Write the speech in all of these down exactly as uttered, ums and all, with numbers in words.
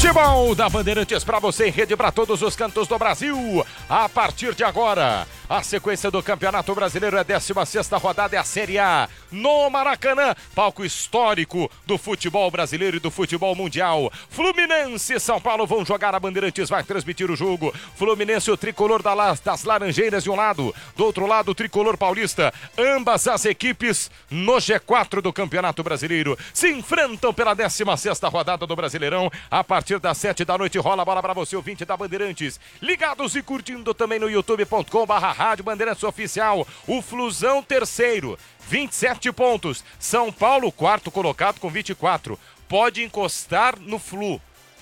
Futebol da Bandeirantes para você em rede para todos os cantos do Brasil. A partir de agora, a sequência do Campeonato Brasileiro é a décima sexta rodada, é a Série A. No Maracanã, palco histórico do futebol brasileiro e do futebol mundial. Fluminense e São Paulo vão jogar, a Bandeirantes vai transmitir o jogo. Fluminense, o tricolor das Laranjeiras de um lado, do outro lado o tricolor paulista. Ambas as equipes no G quatro do Campeonato Brasileiro se enfrentam pela décima sexta rodada do Brasileirão. A partir das sete da noite rola a bola para você, ouvinte da Bandeirantes. Ligados e curtindo também no youtube ponto com barra rádio Bandeirantes Oficial. O Flusão terceiro, vinte e sete pontos. São Paulo quarto colocado com vinte e quatro. Pode encostar no Flu.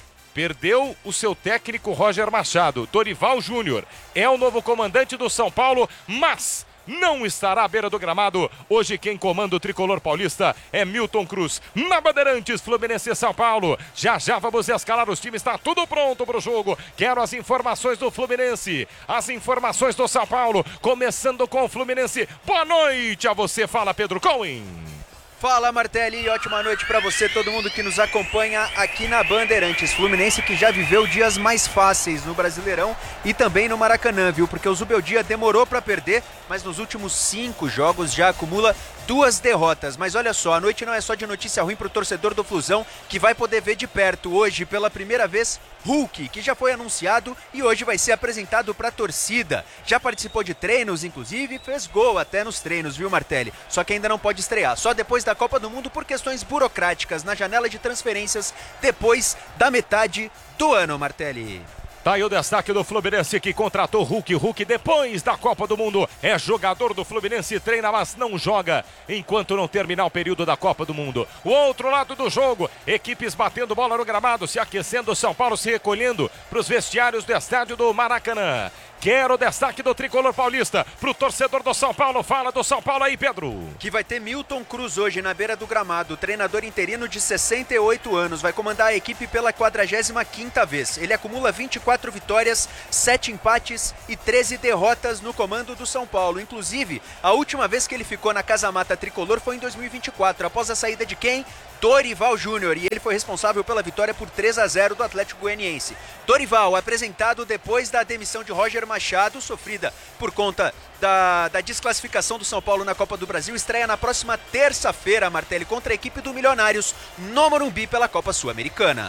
Perdeu o seu técnico Roger Machado. Dorival Júnior é o novo comandante do São Paulo, mas não estará à beira do gramado. Hoje quem comanda o tricolor paulista é Milton Cruz. Na Bandeirantes, Fluminense e São Paulo. Já já vamos escalar os times, está tudo pronto para o jogo. Quero as informações do Fluminense, as informações do São Paulo, começando com o Fluminense. Boa noite a você, fala Pedro Cohen. Fala Martelli, ótima noite para você, todo mundo que nos acompanha aqui na Bandeirantes. Fluminense que já viveu dias mais fáceis no Brasileirão e também no Maracanã, viu? Porque o Zubeldia demorou para perder, mas nos últimos cinco jogos já acumula duas derrotas. Mas olha só, a noite não é só de notícia ruim para o torcedor do Flusão, que vai poder ver de perto hoje, pela primeira vez, Hulk, que já foi anunciado e hoje vai ser apresentado para a torcida. Já participou de treinos, inclusive, fez gol até nos treinos, viu Martelli? Só que ainda não pode estrear, só depois da Copa do Mundo por questões burocráticas na janela de transferências depois da metade do ano, Martelli. Tá aí o destaque do Fluminense que contratou Hulk. Hulk depois da Copa do Mundo é jogador do Fluminense, treina mas não joga enquanto não terminar o período da Copa do Mundo. O outro lado do jogo, equipes batendo bola no gramado, se aquecendo, São Paulo se recolhendo para os vestiários do estádio do Maracanã. Quero o destaque do tricolor paulista pro torcedor do São Paulo. Fala do São Paulo aí, Pedro. Que vai ter Milton Cruz hoje na beira do gramado, treinador interino de sessenta e oito anos, vai comandar a equipe pela quadragésima quinta vez. Ele acumula vinte e quatro vitórias, sete empates e treze derrotas no comando do São Paulo. Inclusive, a última vez que ele ficou na Casa Mata tricolor foi em dois mil e vinte e quatro, após a saída de quem? Dorival Júnior, e ele foi responsável pela vitória por três a zero do Atlético Goianiense. Dorival, apresentado depois da demissão de Roger Machado, sofrida por conta da, da desclassificação do São Paulo na Copa do Brasil, estreia na próxima terça-feira, Martelli, contra a equipe do Milionários no Morumbi pela Copa Sul-Americana.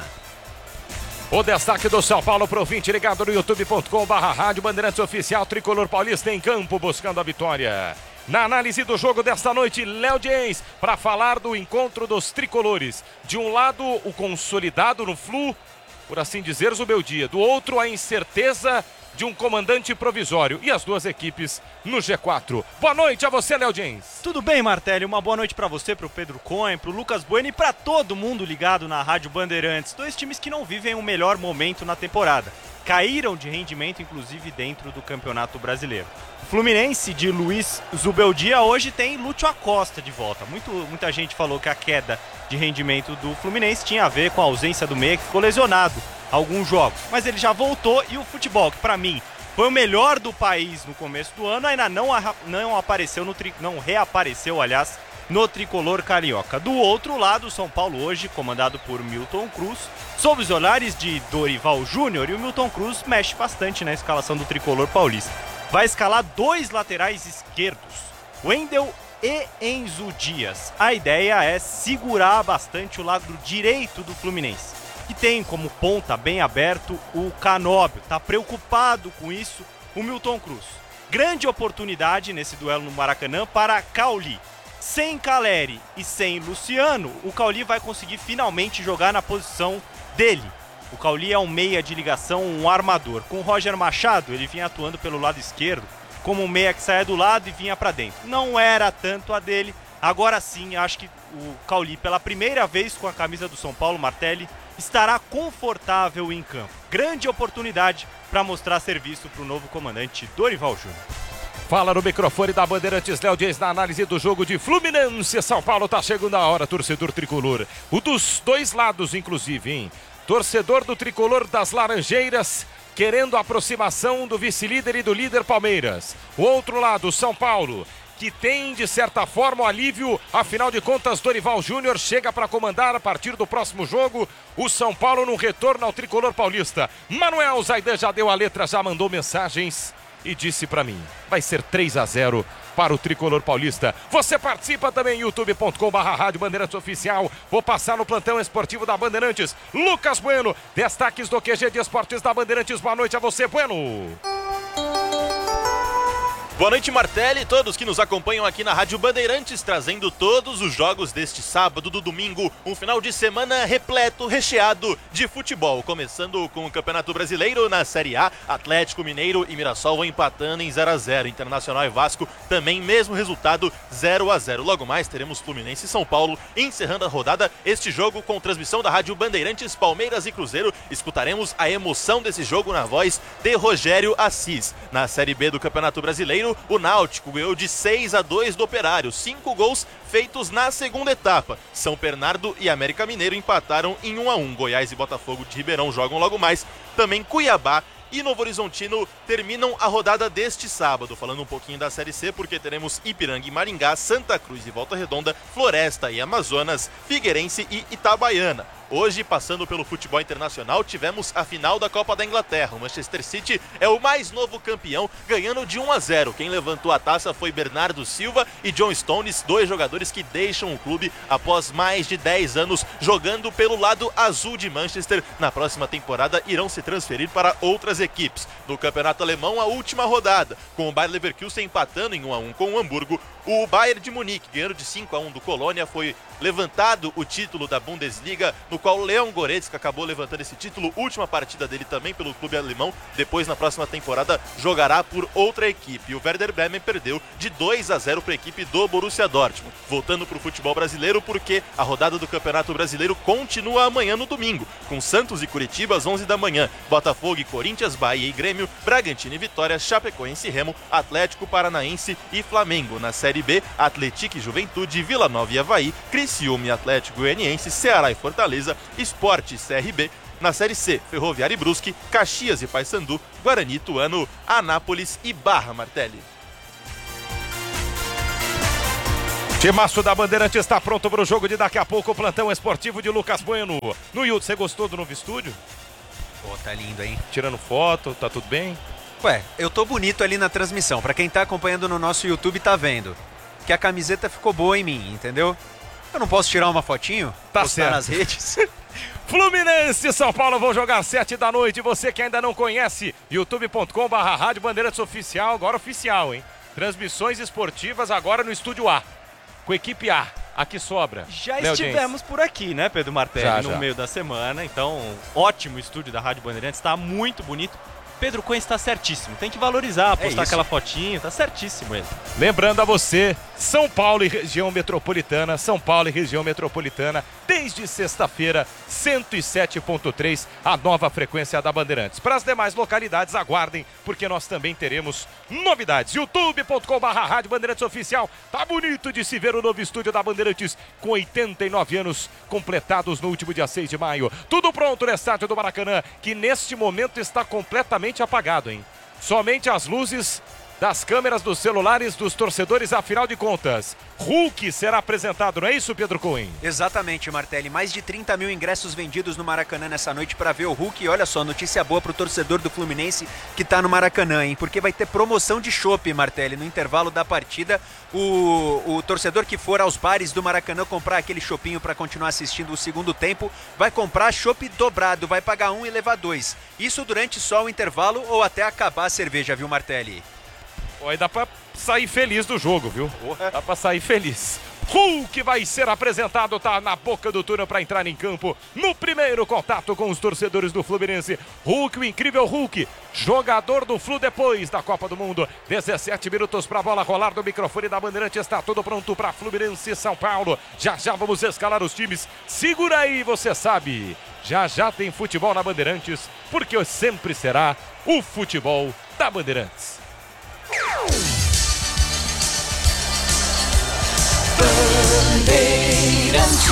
O destaque do São Paulo pro ouvinte ligado no youtube ponto com barra rádio Bandeirantes Oficial, tricolor paulista em campo buscando a vitória. Na análise do jogo desta noite, Léo Diens, para falar do encontro dos tricolores. De um lado, o consolidado no Flu, por assim dizer, Zubeldia. Do outro, a incerteza de um comandante provisório. E as duas equipes no G quatro. Boa noite a você, Léo Diens. Tudo bem, Martelli? Uma boa noite para você, para o Pedro Cohen, para o Lucas Bueno e para todo mundo ligado na Rádio Bandeirantes. Dois times que não vivem o melhor momento na temporada. Caíram de rendimento, inclusive, dentro do Campeonato Brasileiro. O Fluminense de Luiz Zubeldia hoje tem Lúcio Acosta de volta. Muito, muita gente falou que a queda de rendimento do Fluminense tinha a ver com a ausência do meia, que ficou lesionado alguns jogos. Mas ele já voltou e o futebol, que para mim foi o melhor do país no começo do ano, ainda não, não apareceu, no tri, não reapareceu, aliás, no tricolor carioca. Do outro lado, o São Paulo hoje, comandado por Milton Cruz, sob os olhares de Dorival Júnior, e o Milton Cruz mexe bastante na escalação do tricolor paulista. Vai escalar dois laterais esquerdos, Wendel e Enzo Dias. A ideia é segurar bastante o lado direito do Fluminense, que tem como ponta bem aberto o Canóbio. Tá preocupado com isso o Milton Cruz. Grande oportunidade nesse duelo no Maracanã para Cauli. Sem Caleri e sem Luciano, o Cauli vai conseguir finalmente jogar na posição dele. O Cauli é um meia de ligação, um armador. Com o Roger Machado, ele vinha atuando pelo lado esquerdo, como um meia que saia do lado e vinha para dentro. Não era tanto a dele. Agora sim, acho que o Cauli, pela primeira vez com a camisa do São Paulo, Martelli, estará confortável em campo. Grande oportunidade para mostrar serviço para o novo comandante Dorival Júnior. Fala no microfone da Bandeirantes, Léo Dias, na análise do jogo de Fluminense. São Paulo tá chegando a hora, torcedor tricolor. O dos dois lados, inclusive, hein? Torcedor do tricolor das Laranjeiras, querendo a aproximação do vice-líder e do líder Palmeiras. O outro lado, São Paulo, que tem, de certa forma, o alívio. Afinal de contas, Dorival Júnior chega para comandar a partir do próximo jogo o São Paulo no retorno ao tricolor paulista. Manuel Zaidan já deu a letra, já mandou mensagens e disse para mim, vai ser três a zero para o tricolor paulista. Você participa também em youtube ponto com barra rádio Bandeirantes Oficial. Vou passar no plantão esportivo da Bandeirantes. Lucas Bueno, destaques do Q G de Esportes da Bandeirantes. Boa noite a você, Bueno. Boa noite, Martelli, e todos que nos acompanham aqui na Rádio Bandeirantes, trazendo todos os jogos deste sábado do domingo, um final de semana repleto, recheado de futebol, começando com o Campeonato Brasileiro na Série A. Atlético Mineiro e Mirassol vão empatando em zero a zero, Internacional e Vasco também mesmo resultado, zero a zero. Logo mais teremos Fluminense e São Paulo encerrando a rodada, este jogo com transmissão da Rádio Bandeirantes, Palmeiras e Cruzeiro. Escutaremos a emoção desse jogo na voz de Rogério Assis. Na Série B do Campeonato Brasileiro, o Náutico ganhou de seis a dois do Operário, cinco gols feitos na segunda etapa. São Bernardo e América Mineiro empataram em um a um. Goiás e Botafogo de Ribeirão jogam logo mais. Também Cuiabá e Novo Horizontino terminam a rodada deste sábado. Falando um pouquinho da Série C, porque teremos Ipiranga e Maringá, Santa Cruz e Volta Redonda, Floresta e Amazonas, Figueirense e Itabaiana. Hoje, passando pelo futebol internacional, tivemos a final da Copa da Inglaterra. O Manchester City é o mais novo campeão, ganhando de um a zero. Quem levantou a taça foi Bernardo Silva e John Stones, dois jogadores que deixam o clube após mais de dez anos jogando pelo lado azul de Manchester. Na próxima temporada irão se transferir para outras equipes. No campeonato alemão, a última rodada, com o Bayer Leverkusen empatando em um a um com o Hamburgo. O Bayern de Munique, ganhando de cinco a um do Colônia, foi levantado o título da Bundesliga, no qual o Leon Goretzka acabou levantando esse título, última partida dele também pelo clube alemão. Depois, na próxima temporada, jogará por outra equipe. E o Werder Bremen perdeu de dois a zero para a equipe do Borussia Dortmund. Voltando para o futebol brasileiro, porque a rodada do Campeonato Brasileiro continua amanhã no domingo, com Santos e Curitiba às onze da manhã, Botafogo e Corinthians, Bahia e Grêmio, Bragantino e Vitória, Chapecoense e Remo, Atlético Paranaense e Flamengo. Na Série B, Atlético e Juventude, Vila Nova e Avaí, Criciúma e Atlético Goianiense, Ceará e Fortaleza, Sport e C R B. Na Série C, Ferroviária e Brusque, Caxias e Paysandu, Guarani, Ituano, Anápolis e Barra, Martelli. Timaço da Bandeirante está pronto para o jogo de daqui a pouco, o plantão esportivo de Lucas Bueno. No YouTube, você gostou do novo estúdio? Pô, tá lindo, hein? Tirando foto, tá tudo bem? Ué, eu tô bonito ali na transmissão. Pra quem tá acompanhando no nosso YouTube tá vendo que a camiseta ficou boa em mim, entendeu? Eu não posso tirar uma fotinho? Tá postar certo. nas redes? Fluminense e São Paulo vão jogar às sete da noite. Você que ainda não conhece, youtube ponto com barra rádio Bandeirantes Oficial, agora oficial, hein? Transmissões esportivas agora no Estúdio A, com a equipe A. Aqui sobra. Já Léo estivemos James. por aqui, né, Pedro Martelli, Já, no já. meio da semana. Então, ótimo estúdio da Rádio Bandeirantes, tá muito bonito. Pedro Cunha está certíssimo, tem que valorizar, postar isso. aquela fotinho, tá certíssimo ele. Lembrando a você, São Paulo e região metropolitana, São Paulo e região metropolitana, desde sexta-feira, cento e sete ponto três, a nova frequência da Bandeirantes. Para as demais localidades, aguardem, porque nós também teremos novidades. youtube ponto com barra rádio Bandeirantes Oficial. Tá bonito de se ver o novo estúdio da Bandeirantes, com oitenta e nove anos completados no último dia seis de maio. Tudo pronto no estádio do Maracanã, que neste momento está completamente apagado, hein? Somente as luzes das câmeras dos celulares dos torcedores, afinal de contas. Hulk será apresentado, não é isso, Pedro Cunha? Exatamente, Martelli. Mais de trinta mil ingressos vendidos no Maracanã nessa noite para ver o Hulk. E olha só, notícia boa pro torcedor do Fluminense que tá no Maracanã, hein? Porque vai ter promoção de chopp, Martelli. No intervalo da partida, o, o torcedor que for aos bares do Maracanã comprar aquele choppinho para continuar assistindo o segundo tempo, vai comprar chopp dobrado, vai pagar um e levar dois. Isso durante só o intervalo ou até acabar a cerveja, viu, Martelli? Aí dá pra sair feliz do jogo, viu? Dá pra sair feliz. Hulk vai ser apresentado, tá na boca do túnel para entrar em campo no primeiro contato com os torcedores do Fluminense. Hulk, o incrível Hulk, jogador do Flu depois da Copa do Mundo. dezessete minutos para a bola rolar do microfone da Bandeirante. Está tudo pronto para Fluminense e São Paulo. Já já vamos escalar os times. Segura aí, você sabe. Já já tem futebol na Bandeirantes, porque sempre será o futebol da Bandeirantes. Bandeirantes.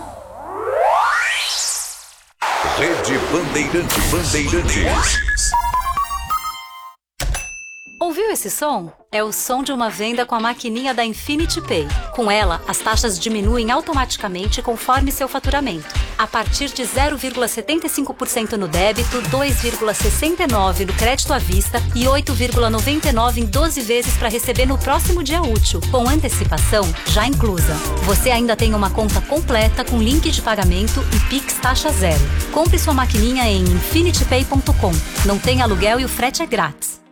Rede Bandeirante Bandeirantes. Ouviu esse esse som? É o som de uma venda com a maquininha da Infinity Pay. Com ela, as taxas diminuem automaticamente conforme seu faturamento. A partir de zero vírgula setenta e cinco por cento no débito, dois vírgula sessenta e nove por cento no crédito à vista e oito vírgula noventa e nove por cento em doze vezes para receber no próximo dia útil, com antecipação já inclusa. Você ainda tem uma conta completa com link de pagamento e Pix taxa zero. Compre sua maquininha em infinity pay ponto com. Não tem aluguel e o frete é grátis.